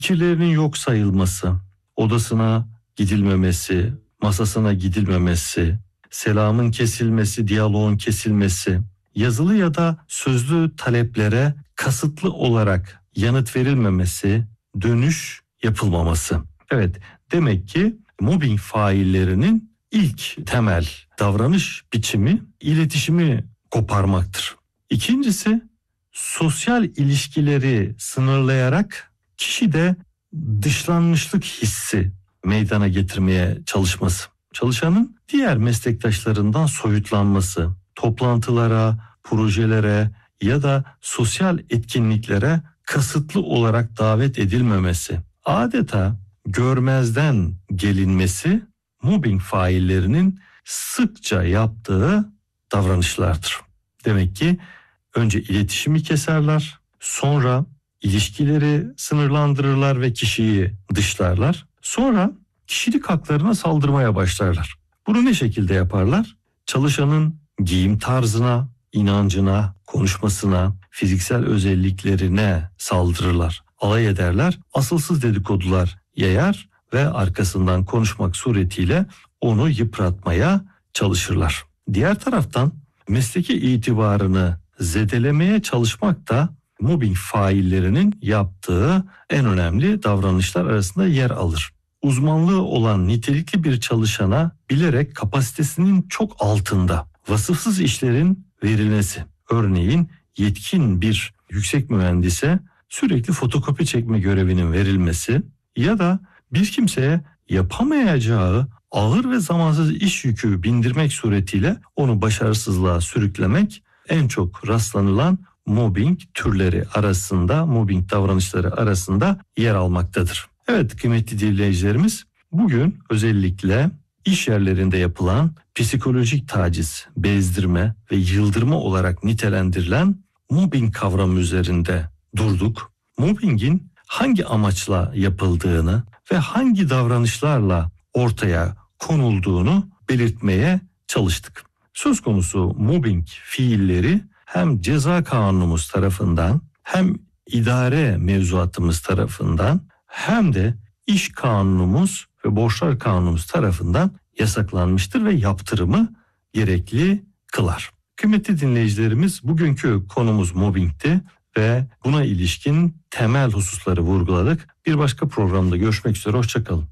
fikirlerinin yok sayılması, odasına gidilmemesi, masasına gidilmemesi, selamın kesilmesi, diyaloğun kesilmesi, yazılı ya da sözlü taleplere kasıtlı olarak yanıt verilmemesi, dönüş yapılmaması. Evet, demek ki mobbing faillerinin ilk temel davranış biçimi iletişimi koparmaktır. İkincisi, sosyal ilişkileri sınırlayarak kişide dışlanmışlık hissi meydana getirmeye çalışması. Çalışanın diğer meslektaşlarından soyutlanması, toplantılara, projelere ya da sosyal etkinliklere kasıtlı olarak davet edilmemesi, adeta görmezden gelinmesi mobbing faillerinin sıkça yaptığı davranışlardır. Demek ki önce iletişimi keserler, sonra ilişkileri sınırlandırırlar ve kişiyi dışlarlar. Sonra kişilik haklarına saldırmaya başlarlar. Bunu ne şekilde yaparlar? Çalışanın giyim tarzına, inancına, konuşmasına, fiziksel özelliklerine saldırırlar. Alay ederler, asılsız dedikodular yayar ve arkasından konuşmak suretiyle onu yıpratmaya çalışırlar. Diğer taraftan mesleki itibarını zedelemeye çalışmak da mobbing faillerinin yaptığı en önemli davranışlar arasında yer alır. Uzmanlığı olan nitelikli bir çalışana bilerek kapasitesinin çok altında vasıfsız işlerin verilmesi. Örneğin yetkin bir yüksek mühendise sürekli fotokopi çekme görevinin verilmesi ya da bir kimseye yapamayacağı ağır ve zamansız iş yükü bindirmek suretiyle onu başarısızlığa sürüklemek en çok rastlanılan mobbing türleri arasında, mobbing davranışları arasında yer almaktadır. Evet kıymetli dinleyicilerimiz, bugün özellikle iş yerlerinde yapılan psikolojik taciz, bezdirme ve yıldırma olarak nitelendirilen mobbing kavramı üzerinde durduk. Mobbingin hangi amaçla yapıldığını ve hangi davranışlarla ortaya konulduğunu belirtmeye çalıştık. Söz konusu mobbing fiilleri hem ceza kanunumuz tarafından hem idare mevzuatımız tarafından hem de iş kanunumuz ve borçlar kanunumuz tarafından yasaklanmıştır ve yaptırımı gerekli kılar. Kıymetli dinleyicilerimiz, bugünkü konumuz mobbingti ve buna ilişkin temel hususları vurguladık. Bir başka programda görüşmek üzere, hoşçakalın.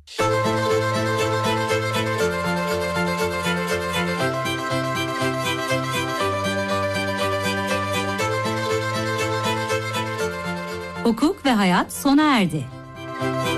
Hukuk ve hayat sona erdi.